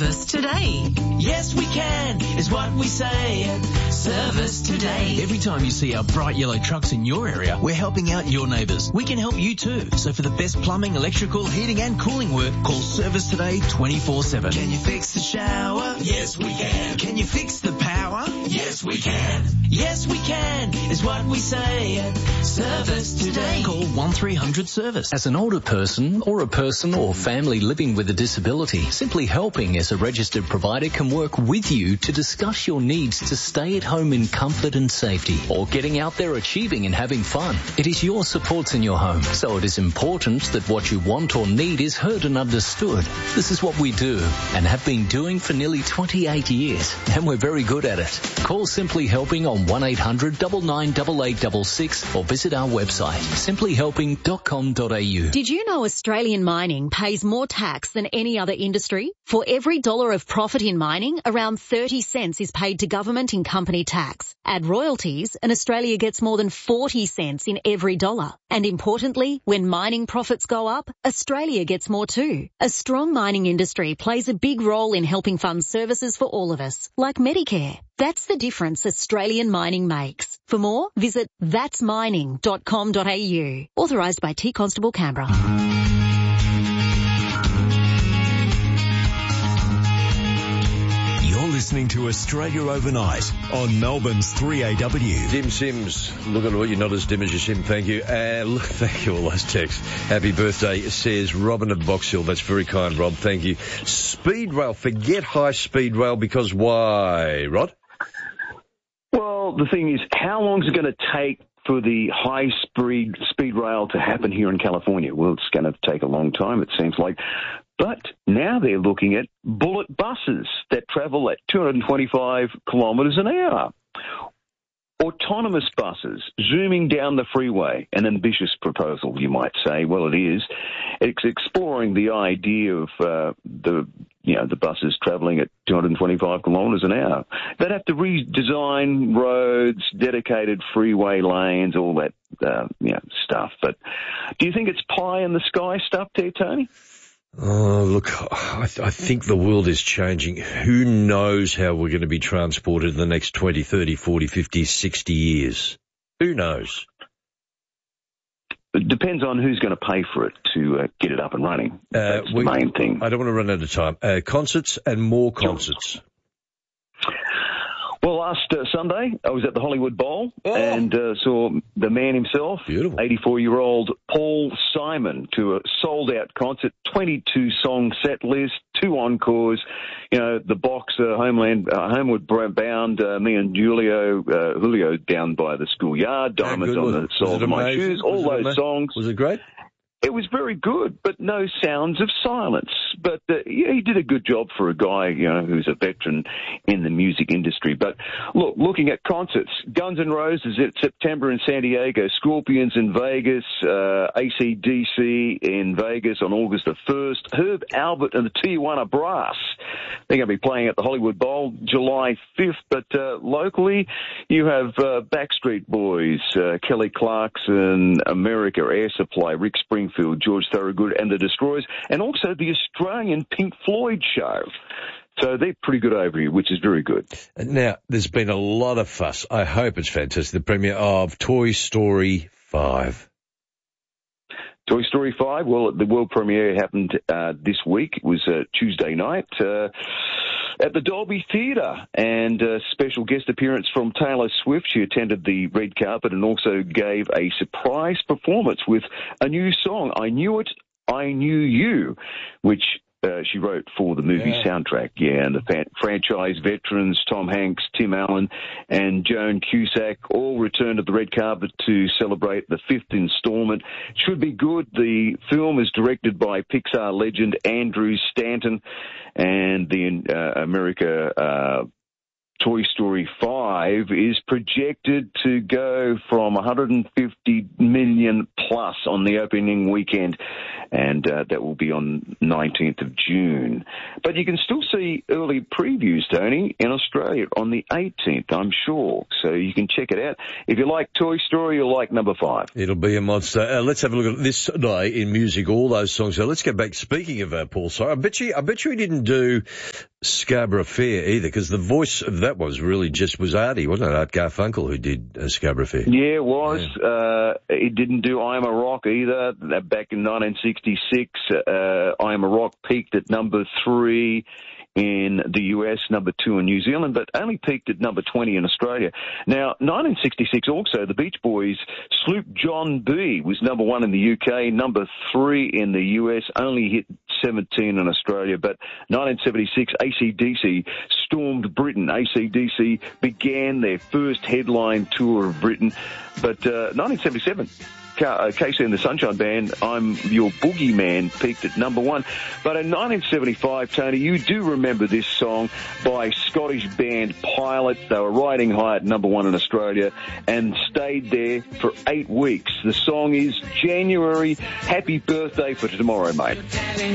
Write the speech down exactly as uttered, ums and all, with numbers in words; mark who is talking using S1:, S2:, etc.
S1: Service Today.
S2: Yes, we can, is what we say. Service Today.
S3: Every time you see our bright yellow trucks in your area, we're helping out your neighbours. We can help you too. So for the best plumbing, electrical, heating and cooling work, call Service Today twenty-four seven.
S2: Can you fix the shower? Yes, we can.
S3: Can you fix the power?
S2: Yes, we can. Yes, we can, is what we say. Service Today.
S3: Call one three hundred service.
S4: As an older person or a person or family living with a disability, Simply Helping as a registered provider can work with you to discuss your needs to stay at home in comfort and safety, or getting out there achieving and having fun. It is your supports in your home, so it is important that what you want or need is heard and understood. This is what we do and have been doing for nearly twenty-eight years, and we're very good at it. Call Simply Helping on one eight hundred nine nine eight eight six six or visit our website simply helping dot com dot a u.
S5: Did you know Australian mining pays more tax than any other industry? For every dollar of profit in mining, around thirty cents is paid to government in company tax. Add royalties and Australia gets more than forty cents in every dollar. And importantly, when mining profits go up, Australia gets more too. A strong mining industry plays a big role in helping fund services for all of us, like Medicare. That's the difference Australian mining makes. For more, visit thats mining dot com dot a u. Authorised by T Constable Canberra.
S6: Listening to Australia Overnight on Melbourne's three A W.
S7: Dim Sims, look at what you're not as dim as you sim, thank you. Uh, look, thank you, all those texts. Happy birthday, says Robin of Box Hill. That's very kind, Rob, thank you. Speed rail, forget high speed rail, because why, Rod?
S8: Well, the thing is, how long is it going to take for the high speed speed rail to happen here in California? Well, it's going to take a long time, it seems like. But now they're looking at bullet buses that travel at two hundred twenty-five kilometres an hour. Autonomous buses zooming down the freeway, an ambitious proposal, you might say. Well, it is. It's exploring the idea of uh, the you know the buses travelling at two hundred twenty-five kilometres an hour. They'd have to redesign roads, dedicated freeway lanes, all that uh, you know stuff. But do you think it's pie in the sky stuff there, Tony?
S7: Oh, look, I, th- I think the world is changing. Who knows how we're going to be transported in the next twenty, thirty, forty, fifty, sixty years? Who knows?
S8: It depends on who's going to pay for it to uh, get it up and running. That's uh, we, the main thing.
S7: I don't want to run out of time. Uh, concerts and more concerts.
S8: Well, last uh, Sunday, I was at the Hollywood Bowl
S7: oh.
S8: and uh, saw the man himself,
S7: Beautiful.
S8: eighty-four-year-old Paul Simon, to a sold-out concert, twenty-two song set list, two encores. You know, the Boxer, Homeland, uh, Homeward Bound, uh, me and Julio, uh, Julio Down by the Schoolyard, Diamonds on the Soles of My Shoes, all those amazing? songs.
S7: Was it great?
S8: It was very good, but no sounds of silence. But uh, yeah, he did a good job for a guy, you know, who's a veteran in the music industry. But look, looking at concerts, Guns N' Roses in September in San Diego, Scorpions in Vegas, uh, A C D C in Vegas on August the first, Herb Albert and the Tijuana Brass. They're going to be playing at the Hollywood Bowl July fifth. But uh, locally, you have uh, Backstreet Boys, uh, Kelly Clarkson, America Air Supply, Rick Springfield, George Thorogood and the Destroyers, and also the Australian Pink Floyd show. So they're pretty good over here, which is very good.
S7: Now, there's been a lot of fuss. I hope it's fantastic. The premiere of Toy Story five.
S8: Toy Story five, well, the world premiere happened uh, this week. It was uh, Tuesday night uh, at the Dolby Theatre, and a special guest appearance from Taylor Swift. She attended the red carpet and also gave a surprise performance with a new song, I Knew It, I Knew You, which Uh, she wrote for the movie yeah. soundtrack, yeah, and the fa- franchise veterans, Tom Hanks, Tim Allen, and Joan Cusack, all returned to the red carpet to celebrate the fifth installment. Should be good. The film is directed by Pixar legend Andrew Stanton, and the uh, America uh, Toy Story five is projected to go from one hundred fifty million plus on the opening weekend, and uh, that will be on nineteenth of June. But you can still see early previews, Tony, in Australia on the eighteenth, I'm sure. So you can check it out. If you like Toy Story, you'll like number five.
S7: It'll be a monster. Uh, let's have a look at this day in music, all those songs. So let's go back. Speaking of uh, Paul Simon, I bet you, I bet you he didn't do Scarborough Fair either, because the voice of that was really just was Artie, wasn't it? Art Garfunkel who did uh, Scarborough Fair.
S8: Yeah, it was.
S7: Yeah.
S8: Uh, it didn't do I Am a Rock either. Back in nineteen sixty-six, uh, I Am a Rock peaked at number three in the U S, number two in New Zealand, but only peaked at number twenty in Australia. Now, nineteen sixty-six also, the Beach Boys' Sloop John B was number one in the U K, number three in the U S, only hit seventeen in Australia. But nineteen seventy-six, A C D C stormed Britain. A C D C began their first headline tour of Britain. But uh, nineteen seventy-seven, Casey and the Sunshine Band, I'm Your Boogeyman, peaked at number one. But in nineteen seventy-five, Tony, you do remember this song by Scottish band Pilot. They were riding high at number one in Australia and stayed there for eight weeks. The song is January. Happy birthday for tomorrow, mate.